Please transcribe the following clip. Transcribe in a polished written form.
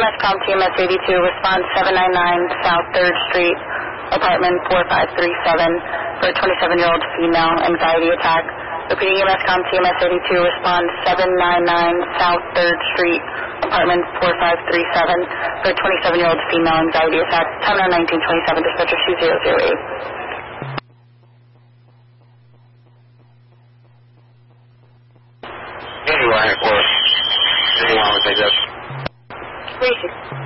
EMS com TMS 82, respond 799 South 3rd Street, apartment 4537 for a 27-year-old female anxiety attack. Repeating EMS com TMS 82, respond 799 South 3rd Street, apartment 4537 for a 27-year-old female anxiety attack. Time now 1927, dispatcher 2008. Anyone, of course. Anyone would take that. Where is she?